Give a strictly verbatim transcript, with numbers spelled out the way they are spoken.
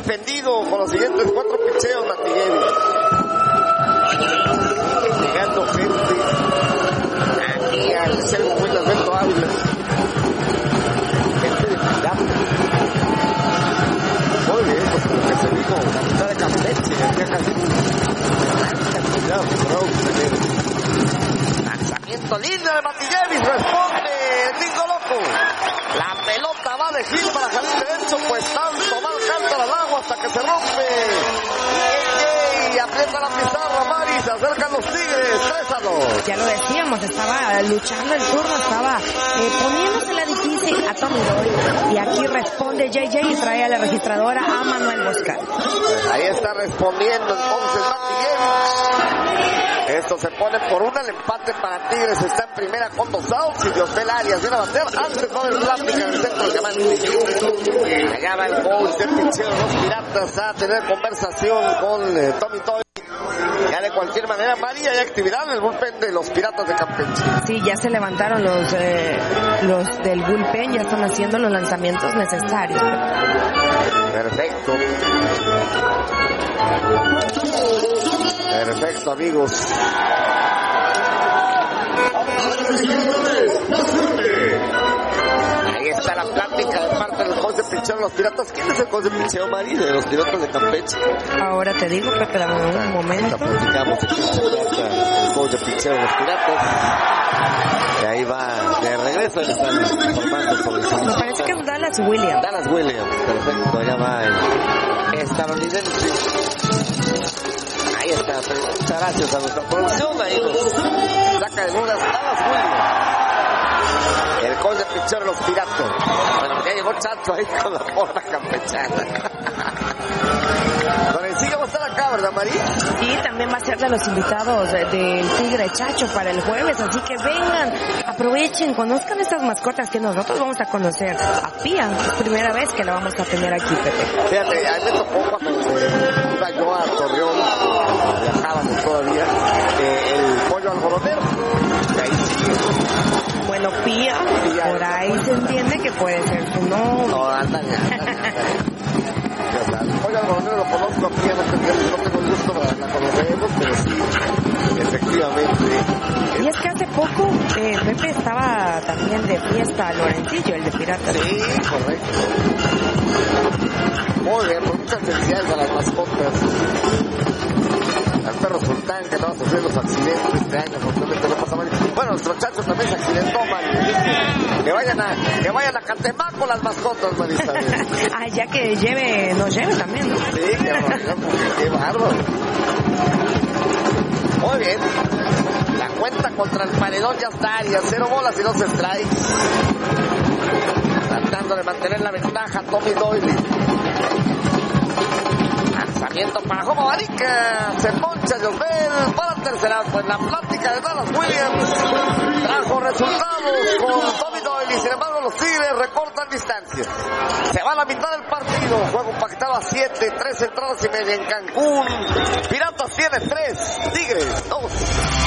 defendido con los siguientes cuatro picheos, Matillevi. Llegando gente aquí al Cerro Huilas Beto Ávila. Gente de Pirata. Muy bien, pues como que se dijo, la mitad de Campeche, aquí acá casi. Cuidado, lanzamiento lindo de Matillevis, responde el Lingo Loco. La pelota va de Gil para jardín derecho, pues tanto mal canta al agua hasta que se rompe. Y aprieta la pizarra, Mari, se acercan los Tigres, tres a dos. Ya lo decíamos, estaba luchando el turno, estaba eh, poniéndosela difícil a Tommy Doyle. Y aquí responde J J y trae a la registradora a Manuel Boscar. Pues ahí está respondiendo entonces Matillevis. Esto se pone por una, el empate para Tigres está en primera con dos outs y Diosdel Arias viene a bater antes no del plática en el centro del diamante. Allá va el coach de picheo de los Piratas a tener conversación con eh, Tommy Doyle. Ya de cualquier manera, María, hay actividad en el bullpen de los Piratas de Campeche. Sí, ya se levantaron los eh, los del bullpen, ya están haciendo los lanzamientos necesarios. Perfecto. Perfecto, amigos. Ahí está la plática de parte del coach de picheo de los Piratas. ¿Quién es el coach de picheo, Mari, de los Piratas de Campeche? Ahora te digo, Pepe, dame un momento. Platicamos de quién se trata el coach de picheo de los Piratas. Y ahí va de regreso, le están informando sobre el... Me parece que es Dallas Williams. Dallas Williams, perfecto, allá va el estadounidense. Ahí está, muchas gracias a nuestra producción, ahí nos saca de dudas Dallas Williams. El coach de picheo de los Piratas. Bueno, ya llegó Chacho ahí con la porra campechana. Don Encillo va a estar acá, ¿verdad, Marí? Sí, también va a ser de los invitados de, del Tigre Chacho para el jueves, así que vengan, aprovechen, conozcan estas mascotas que nosotros vamos a conocer. A Pía, es primera vez que la vamos a tener aquí, Pepe. Fíjate, a mí me tocó cuando eh, iba yo a Torreón, viajábamos todavía, eh, el pollo algodonero. Y ahí sí. Bueno, Pía, por ahí se entiende que puede ser su nombre. No, anda ya. El pollo algodonero lo conozco a Pía, no tengo, no tengo el gusto, la, la conocemos, pero sí, efectivamente. Y es que hace poco eh, Pepe estaba también de fiesta Lorencillo, el de Piratas. Sí, correcto. Muy bien, pues muchas felicidades a las mascotas. Al perro Sultán, que no va a sufrir los accidentes este año, afortunadamente no pasa mal. Bueno, nuestro Chacho también se accidentó, Mari. Que vayan a, que vayan a Catemaco las mascotas, Marisa. Ah, ya que lleve, nos lleve también, ¿no? Sí, qué barbaridad, porque qué bárbaro. Muy bien. La cuenta contra el paredón ya está, Arias. Cero bolas y dos strikes. Tratando de mantener la ventaja, Tommy Doyle. Lanzamiento para Jomo Barica, se poncha Josbel para tercera, pues la plática de Dallas Williams trajo resultados con Tommy Doyle y sin embargo los Tigres recortan distancias. Se va a la mitad del partido, juego pactado a siete, tres entradas y media en Cancún. Piratas tiene tres, Tigres dos.